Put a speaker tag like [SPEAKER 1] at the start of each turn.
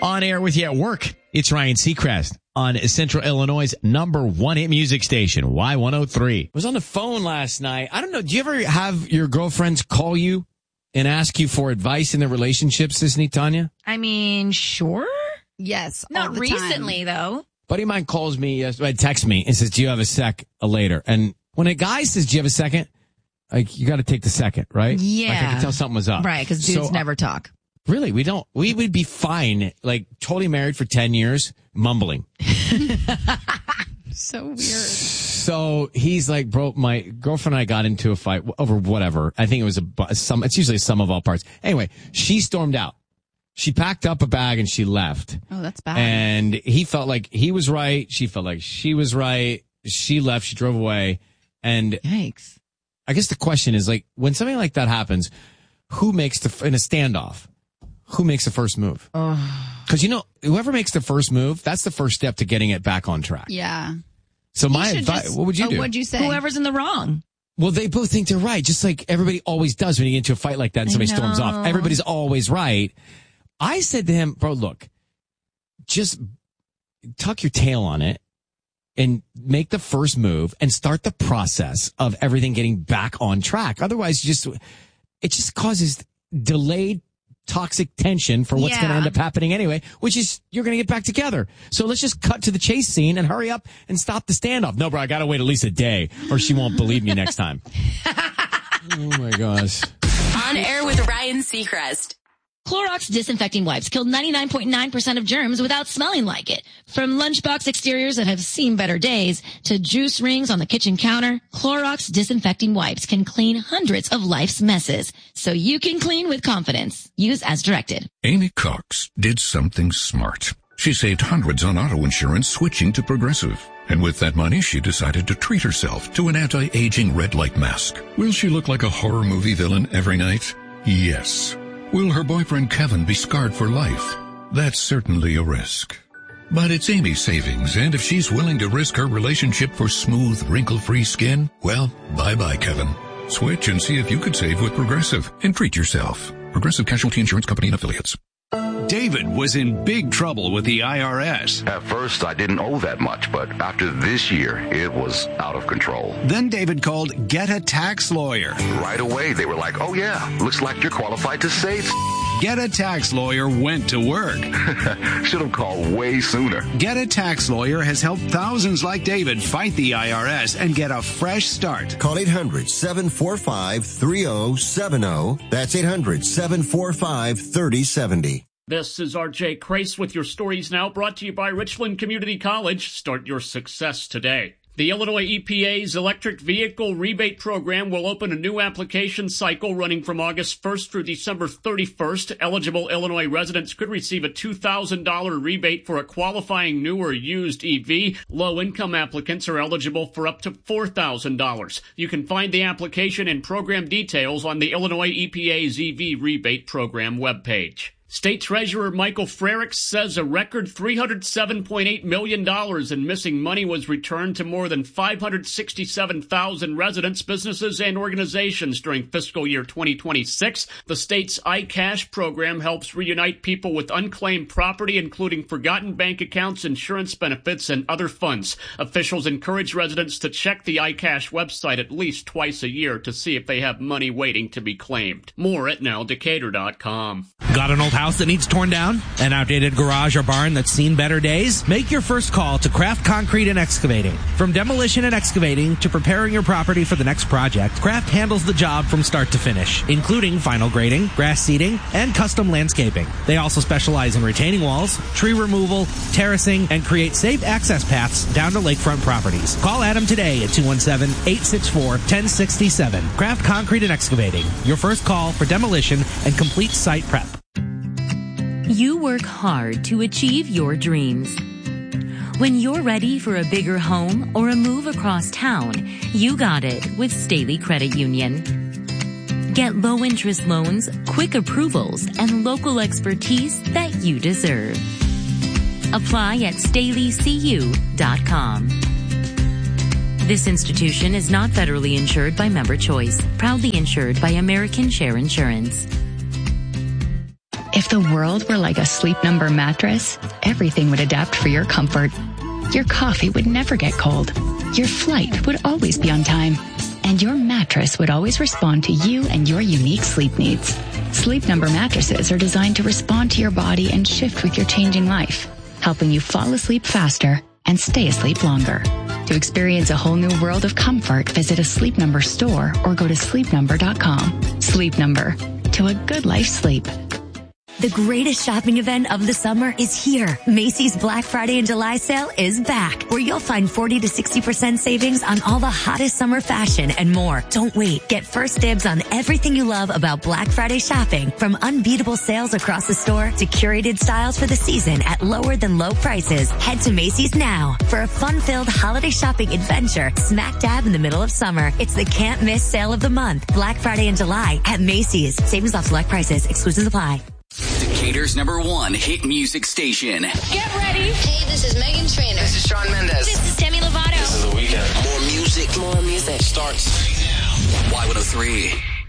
[SPEAKER 1] On air with you at work. It's Ryan Seacrest on Central Illinois' #1 hit music station, Y103. I was on the phone last night. I don't know. Do you ever have your girlfriends call you and ask you for advice in their relationships, Sisney, Tanya?
[SPEAKER 2] I mean, sure.
[SPEAKER 3] Yes.
[SPEAKER 2] Not recently, though.
[SPEAKER 1] Buddy of mine calls me, texts me and says, do you have a sec later? And when a guy says, do you have a second? Like, you got to take the second, right?
[SPEAKER 2] Yeah.
[SPEAKER 1] Like, I can tell something was up.
[SPEAKER 2] Right, because dudes never talk.
[SPEAKER 1] Really, we don't. We would be fine, like totally married for 10 years, mumbling.
[SPEAKER 3] So weird.
[SPEAKER 1] So he's like, bro, my girlfriend and I got into a fight over whatever. I think it was it's usually a sum of all parts. Anyway, she stormed out. She packed up a bag and she left.
[SPEAKER 3] Oh, that's bad.
[SPEAKER 1] And he felt like he was right. She felt like she was right. She left. She drove away. And
[SPEAKER 2] yikes.
[SPEAKER 1] I guess the question is, like, when something like that happens, who makes in a standoff? Who makes the first move? Because, whoever makes the first move, that's the first step to getting it back on track.
[SPEAKER 3] Yeah.
[SPEAKER 1] So my advice, what would you do?
[SPEAKER 3] What'd you say?
[SPEAKER 2] Whoever's in the wrong.
[SPEAKER 1] Well, they both think they're right, just like everybody always does when you get into a fight like that and somebody storms off. Everybody's always right. I said to him, bro, look, just tuck your tail on it and make the first move and start the process of everything getting back on track. Otherwise, it just causes delayed toxic tension for what's going to end up happening anyway, which is you're going to get back together. So let's just cut to the chase scene and hurry up and stop the standoff. No, bro, I got to wait at least a day or she won't believe me next time. Oh my gosh.
[SPEAKER 4] On air with Ryan Seacrest.
[SPEAKER 5] Clorox disinfecting wipes kill 99.9% of germs without smelling like it. From lunchbox exteriors that have seen better days to juice rings on the kitchen counter, Clorox disinfecting wipes can clean hundreds of life's messes. So you can clean with confidence. Use as directed.
[SPEAKER 6] Amy Cox did something smart. She saved hundreds on auto insurance switching to Progressive. And with that money, she decided to treat herself to an anti-aging red light mask. Will she look like a horror movie villain every night? Yes. Will her boyfriend Kevin be scarred for life? That's certainly a risk. But it's Amy's savings, and if she's willing to risk her relationship for smooth, wrinkle-free skin, well, bye-bye, Kevin. Switch and see if you could save with Progressive and treat yourself. Progressive Casualty Insurance Company and Affiliates.
[SPEAKER 7] David was in big trouble with the IRS.
[SPEAKER 8] At first, I didn't owe that much, but after this year, it was out of control.
[SPEAKER 7] Then David called Get a Tax Lawyer.
[SPEAKER 8] Right away, they were like, oh yeah, looks like you're qualified to save.
[SPEAKER 7] Get a Tax Lawyer went to work.
[SPEAKER 8] Should have called way sooner.
[SPEAKER 7] Get a Tax Lawyer has helped thousands like David fight the IRS and get a fresh start.
[SPEAKER 9] Call 800-745-3070. That's 800-745-3070.
[SPEAKER 10] This is RJ Crace with your Stories Now, brought to you by Richland Community College. Start your success today. The Illinois EPA's electric vehicle rebate program will open a new application cycle running from August 1st through December 31st. Eligible Illinois residents could receive a $2,000 rebate for a qualifying new or used EV. Low-income applicants are eligible for up to $4,000. You can find the application and program details on the Illinois EPA's EV rebate program webpage. State Treasurer Michael Frerichs says a record $307.8 million in missing money was returned to more than 567,000 residents, businesses, and organizations during fiscal year 2026. The state's iCash program helps reunite people with unclaimed property, including forgotten bank accounts, insurance benefits, and other funds. Officials encourage residents to check the iCash website at least twice a year to see if they have money waiting to be claimed. More at nowdecatur.com.
[SPEAKER 11] Got an old house that needs torn down? An outdated garage or barn that's seen better days? Make your first call to Craft Concrete and Excavating. From demolition and excavating to preparing your property for the next project, Craft handles the job from start to finish, including final grading, grass seeding, and custom landscaping. They also specialize in retaining walls, tree removal, terracing, and create safe access paths down to lakefront properties. Call Adam today at 217-864-1067. Craft Concrete and Excavating. Your first call for demolition and complete site prep.
[SPEAKER 4] You work hard to achieve your dreams. When you're ready for a bigger home or a move across town, you got it with Staley Credit Union. Get low-interest loans, quick approvals, and local expertise that you deserve. Apply at StaleyCU.com. This institution is not federally insured by Member Choice, proudly insured by American Share Insurance.
[SPEAKER 5] If
[SPEAKER 3] the world were like a Sleep Number mattress, everything would adapt for your comfort. Your coffee would never get cold. Your flight would always be on time. And your mattress would always respond to you and your unique sleep needs. Sleep Number mattresses are designed to respond to your body and shift with your changing life, helping you fall asleep faster and stay asleep longer. To experience a whole new world of comfort, visit a Sleep Number store or go to sleepnumber.com. Sleep Number. To a good night's sleep.
[SPEAKER 12] The greatest shopping event of the summer is here. Macy's Black Friday and July sale is back, where you'll find 40 to 60% savings on all the hottest summer fashion and more. Don't wait. Get first dibs on everything you love about Black Friday shopping, from unbeatable sales across the store to curated styles for the season at lower than low prices. Head to Macy's now for a fun-filled holiday shopping adventure smack dab in the middle of summer. It's the can't miss sale of the month. Black Friday and July at Macy's. Savings off select prices. Exclusions apply.
[SPEAKER 13] Decatur's #1 hit music station.
[SPEAKER 5] Get ready.
[SPEAKER 14] Hey, this is Megan Trainor.
[SPEAKER 13] This is Shawn Mendes.
[SPEAKER 5] This is Demi Lovato.
[SPEAKER 13] This is The Weeknd.
[SPEAKER 14] More music.
[SPEAKER 13] Starts right now. Y103.